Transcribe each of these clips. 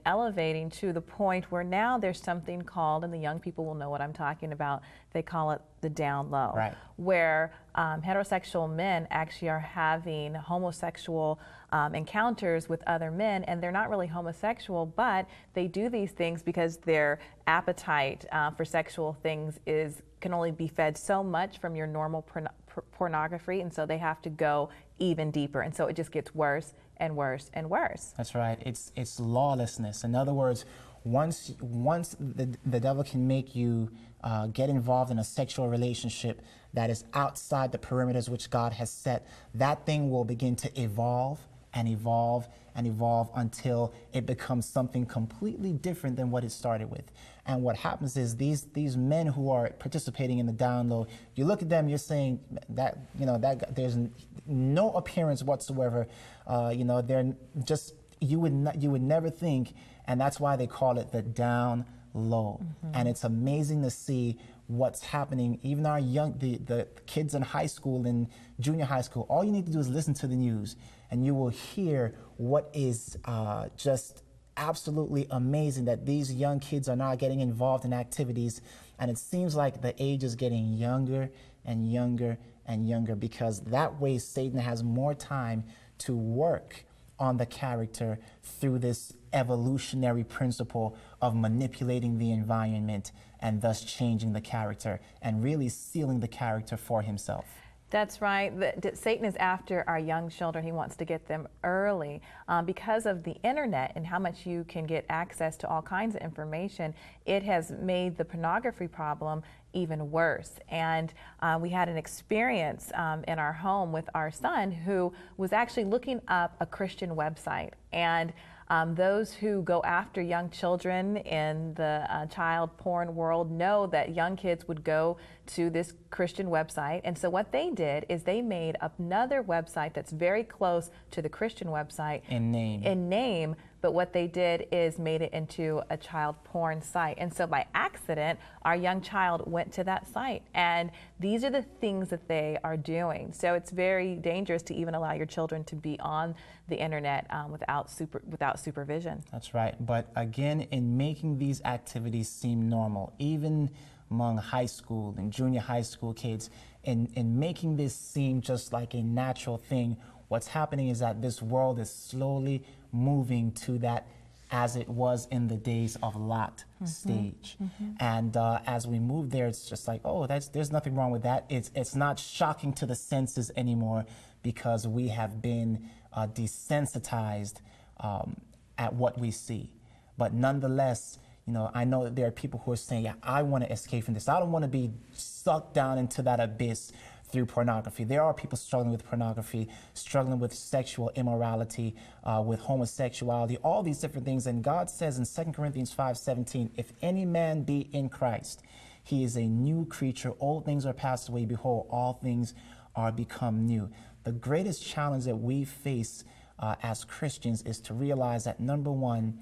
elevating to the point where now there's something called, and the young people will know what I'm talking about, they call it the down low, right, where heterosexual men actually are having homosexual encounters with other men, and they're not really homosexual, but they do these things because their appetite for sexual things can only be fed so much from your normal pornography, and so they have to go even deeper, and so it just gets worse and worse and worse. That's right. It's lawlessness. In other words, once the devil can make you get involved in a sexual relationship that is outside the perimeters which God has set, that thing will begin to evolve and evolve and evolve until it becomes something completely different than what it started with. And what happens is these men who are participating in the down low, you look at them, you're saying that, that there's no appearance whatsoever. They're just, you would never think, and that's why they call it the down low. Mm-hmm. And it's amazing to see what's happening. Even our the kids in high school and junior high school, all you need to do is listen to the news and you will hear what is just absolutely amazing, that these young kids are now getting involved in activities, and it seems like the age is getting younger and younger and younger, because that way Satan has more time to work on the character through this evolutionary principle of manipulating the environment and thus changing the character and really sealing the character for himself. That's right. Satan is after our young children. He wants to get them early because of the internet and how much you can get access to all kinds of information. It has made the pornography problem even worse. And we had an experience in our home with our son who was actually looking up a Christian website. And those who go after young children in the child porn world know that young kids would go to this Christian website. And so what they did is they made another website that's very close to the Christian website in name, but what they did is made it into a child porn site. And so by accident, our young child went to that site. And these are the things that they are doing. So it's very dangerous to even allow your children to be on the internet without supervision. That's right. But again, in making these activities seem normal, even among high school and junior high school kids, in making this seem just like a natural thing, what's happening is that this world is slowly moving to that as it was in the days of Lot stage. Mm-hmm. And as we move there, it's just like, oh, there's nothing wrong with that. It's not shocking to the senses anymore, because we have been desensitized at what we see. But nonetheless, I know that there are people who are saying, yeah, I want to escape from this. I don't want to be sucked down into that abyss through pornography. There are people struggling with pornography, struggling with sexual immorality, with homosexuality, all these different things. And God says in 2 Corinthians 5:17, if any man be in Christ, he is a new creature. Old things are passed away. Behold, all things are become new. The greatest challenge that we face as Christians is to realize that, number one,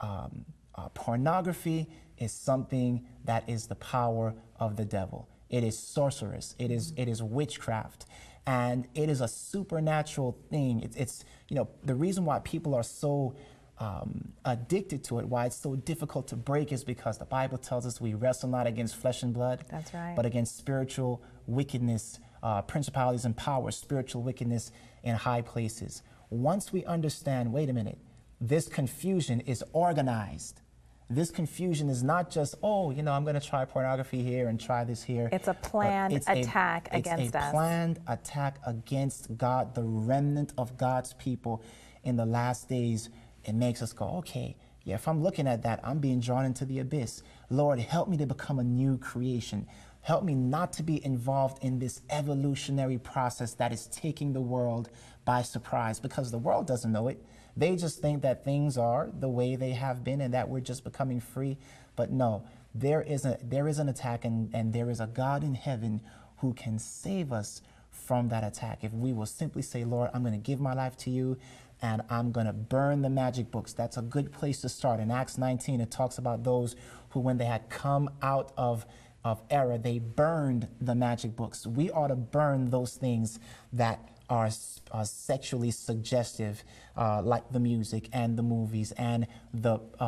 pornography is something that is the power of the devil. It is sorceress. It is witchcraft, and it is a supernatural thing. It's the reason why people are so addicted to it, why it's so difficult to break, is because the Bible tells us we wrestle not against flesh and blood. That's right. But against spiritual wickedness, principalities and powers, spiritual wickedness in high places. Once we understand, wait a minute, this confusion is organized. This confusion is not just, oh, I'm going to try pornography here and try this here. It's a planned attack against us. It's a planned attack against God, the remnant of God's people in the last days. It makes us go, okay, yeah, if I'm looking at that, I'm being drawn into the abyss. Lord, help me to become a new creation. Help me not to be involved in this evolutionary process that is taking the world by surprise, because the world doesn't know it. They just think that things are the way they have been and that we're just becoming free. But no, there is an attack, and there is a God in heaven who can save us from that attack. If we will simply say, Lord, I'm going to give my life to you, and I'm going to burn the magic books. That's a good place to start. In Acts 19, it talks about those who, when they had come out of error, they burned the magic books. We ought to burn those things that are sexually suggestive, like the music and the movies and the